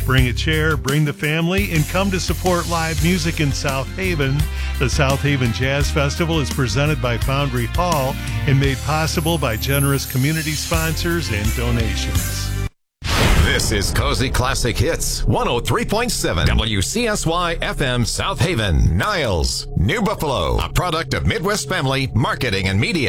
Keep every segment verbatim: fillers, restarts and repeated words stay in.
Bring a chair, bring the family, and come to support live music in South Haven. The South Haven Jazz Festival is presented by Foundry Hall and made possible by generous community sponsors and donations. This is Cozy Classic Hits, one oh three point seven W C S Y F M South Haven, Niles, New Buffalo, a product of Midwest Family Marketing and Media.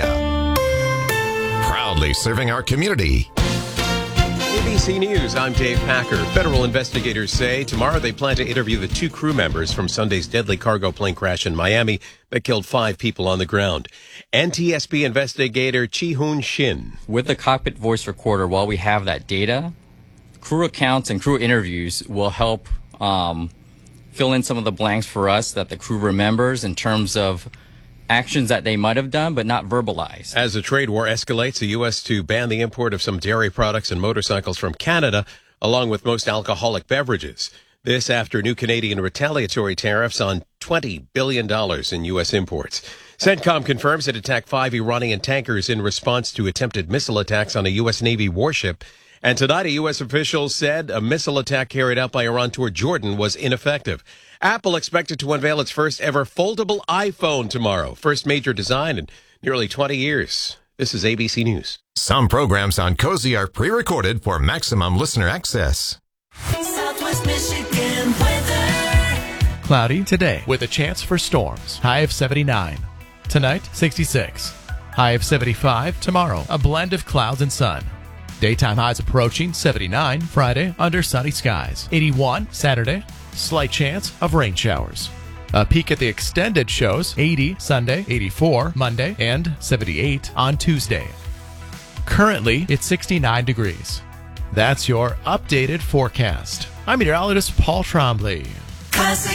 Proudly serving our community. A B C News, I'm Dave Packer. Federal investigators say tomorrow they plan to interview the two crew members from Sunday's deadly cargo plane crash in Miami that killed five people on the ground. N T S B investigator Chi-Hoon Shin. With the cockpit voice recorder, while we have that data, crew accounts and crew interviews will help um, fill in some of the blanks for us that the crew remembers in terms of actions that they might have done but not verbalized. As the trade war escalates, the U S to ban the import of some dairy products and motorcycles from Canada, along with most alcoholic beverages. This after new Canadian retaliatory tariffs on twenty billion dollars in U S imports. CENTCOM confirms it attacked five Iranian tankers in response to attempted missile attacks on a U S Navy warship. And tonight, a U S official said a missile attack carried out by Iran toward Jordan was ineffective. Apple expected to unveil its first ever foldable iPhone tomorrow. First major design in nearly twenty years. This is A B C News. Some programs on Cozy are pre-recorded for maximum listener access. Southwest Michigan weather. Cloudy today with a chance for storms. High of seventy-nine. Tonight, sixty-six. High of seventy-five. Tomorrow, a blend of clouds and sun. Daytime highs approaching seventy-nine. Friday, under sunny skies. eighty-one. Saturday, slight chance of rain showers. A peek at the extended shows, eighty Sunday, eighty-four Monday, and seventy-eight on Tuesday. Currently, it's sixty-nine degrees. That's your updated forecast. I'm meteorologist Paul Trombley. Classic